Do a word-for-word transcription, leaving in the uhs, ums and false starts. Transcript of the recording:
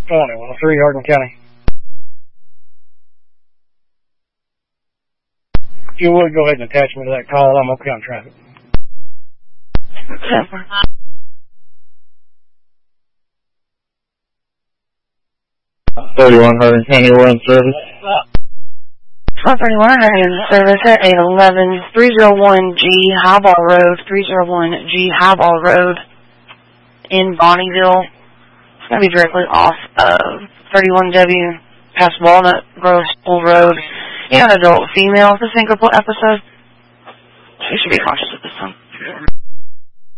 twenty, one oh three, Hardin County. If you would, go ahead and attach me to that call. I'm okay on traffic. thirty-one, Hardin County, we're in service. one thirty-one, in service at eight eleven, three oh one G Highball Road, three oh one G Highball Road in Bonneville. It's going to be directly off of thirty-one W past Walnut Grove School Road. Yeah, an adult female with a syncope episode. She should be conscious.